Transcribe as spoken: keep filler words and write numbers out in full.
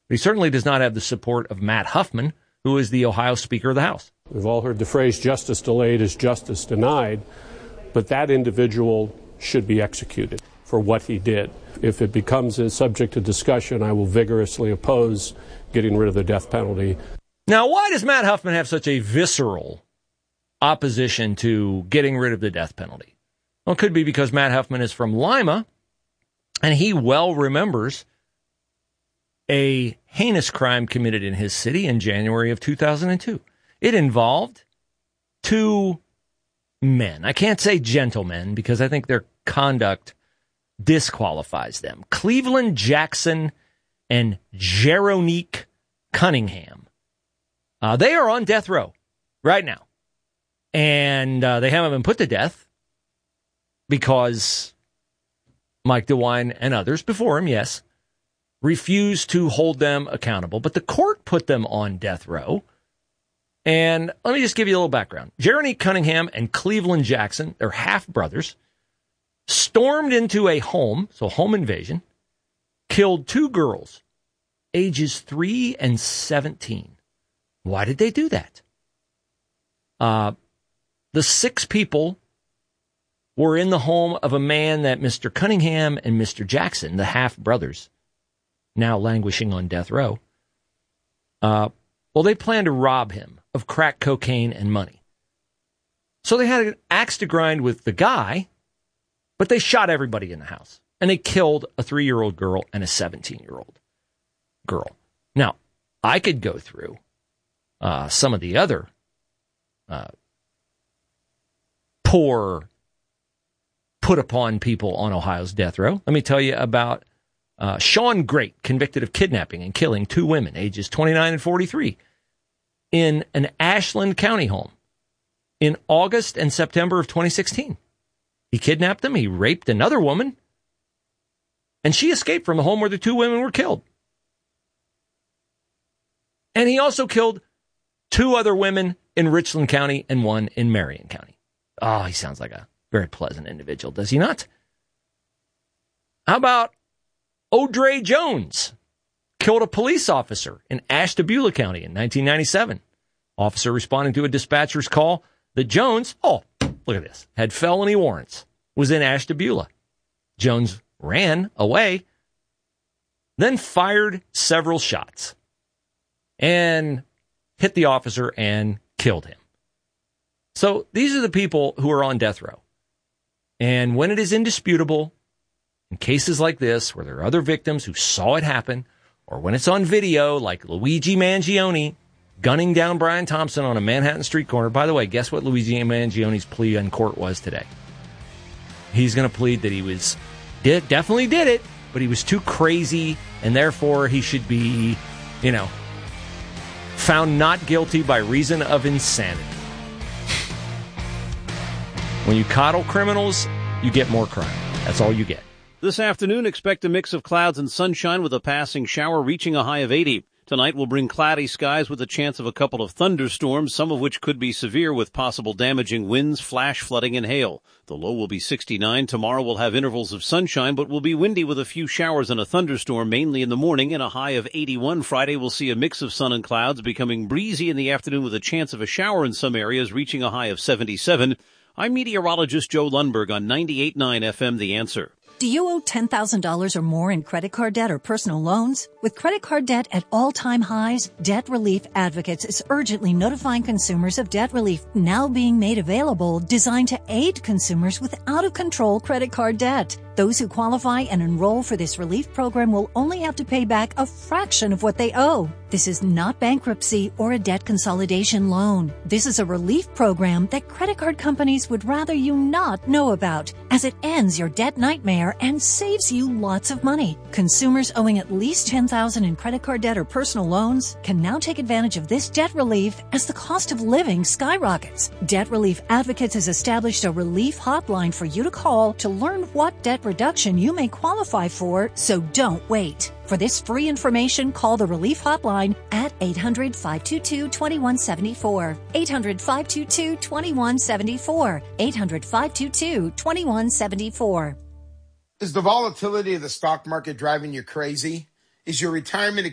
But he certainly does not have the support of Matt Huffman, who is the Ohio Speaker of the House. We've all heard the phrase justice delayed is justice denied, but that individual should be executed for what he did. If it becomes a subject to discussion, I will vigorously oppose getting rid of the death penalty. Now, why does Matt Huffman have such a visceral opposition to getting rid of the death penalty? Well, it could be because Matt Huffman is from Lima, and he well remembers a heinous crime committed in his city in January of two thousand two. It involved two men. I can't say gentlemen because I think their conduct disqualifies them. Cleveland Jackson and Jeronique Cunningham. Uh, they are on death row right now. And uh, they haven't been put to death because Mike DeWine and others before him, yes, refused to hold them accountable. But the court put them on death row. And let me just give you a little background. Jeronique Cunningham and Cleveland Jackson, they're half brothers, stormed into a home, so home invasion, killed two girls, ages three and seventeen. Why did they do that? Uh, the six people were in the home of a man that Mister Cunningham and Mister Jackson, the half brothers, now languishing on death row, uh, well, they planned to rob him of crack cocaine and money. So they had an axe to grind with the guy, but they shot everybody in the house. And they killed a three-year-old girl and a seventeen-year-old girl. Now, I could go through uh, some of the other uh, poor put-upon people on Ohio's death row. Let me tell you about Uh, Sean Great, convicted of kidnapping and killing two women, ages twenty-nine and forty-three, in an Ashland County home in August and September of twenty sixteen. He kidnapped them, he raped another woman, and she escaped from the home where the two women were killed. And he also killed two other women in Richland County and one in Marion County. Oh, he sounds like a very pleasant individual, does he not? How about Audrey Jones? Killed a police officer in Ashtabula County in nineteen ninety-seven. Officer responding to a dispatcher's call that Jones, oh, look at this, had felony warrants, was in Ashtabula. Jones ran away, then fired several shots and hit the officer and killed him. So these are the people who are on death row. And when it is indisputable, in cases like this, where there are other victims who saw it happen, or when it's on video, like Luigi Mangione gunning down Brian Thompson on a Manhattan street corner. By the way, guess what Luigi Mangione's plea in court was today? He's going to plead that he was did definitely did it, but he was too crazy, and therefore he should be, you know, found not guilty by reason of insanity. When you coddle criminals, you get more crime. That's all you get. This afternoon, expect a mix of clouds and sunshine with a passing shower reaching a high of eighty. Tonight will bring cloudy skies with a chance of a couple of thunderstorms, some of which could be severe with possible damaging winds, flash flooding, and hail. The low will be sixty-nine. Tomorrow will have intervals of sunshine, but will be windy with a few showers and a thunderstorm, mainly in the morning, and a high of eighty-one. Friday will see a mix of sun and clouds, becoming breezy in the afternoon with a chance of a shower in some areas, reaching a high of seventy-seven. I'm meteorologist Joe Lundberg on ninety-eight point nine F M, The Answer. Do you owe ten thousand dollars or more in credit card debt or personal loans? With credit card debt at all-time highs, Debt Relief Advocates is urgently notifying consumers of debt relief now being made available, designed to aid consumers with out-of-control credit card debt. Those who qualify and enroll for this relief program will only have to pay back a fraction of what they owe. This is not bankruptcy or a debt consolidation loan. This is a relief program that credit card companies would rather you not know about, as it ends your debt nightmare and saves you lots of money. Consumers owing at least ten thousand dollars in credit card debt or personal loans can now take advantage of this debt relief as the cost of living skyrockets. Debt Relief Advocates has established a relief hotline for you to call to learn what debt reduction you may qualify for, so don't wait. For this free information, call the Relief Hotline at eight hundred, five two two, two one seven four. eight hundred, five two two, two one seven four. eight hundred, five two two, two one seven four. Is the volatility of the stock market driving you crazy? Is your retirement